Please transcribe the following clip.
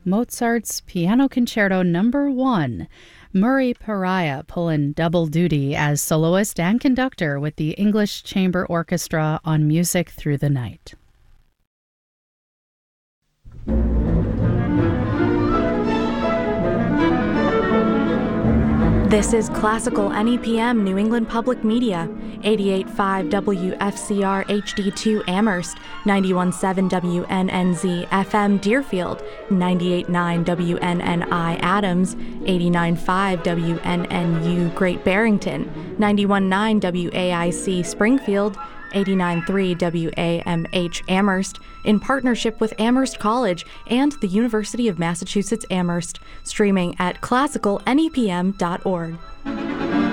Mozart's Piano Concerto No. 1. Murray Pariah pulling double duty as soloist and conductor with the English Chamber Orchestra on Music Through the Night. This is Classical NEPM New England Public Media, 88.5 WFCR HD2 Amherst, 91.7 WNNZ FM Deerfield, 98.9 WNNI Adams, 89.5 WNNU Great Barrington, 91.9 WAIC Springfield, 89.3 WAMH Amherst, in partnership with Amherst College and the University of Massachusetts Amherst, streaming at classicalnepm.org.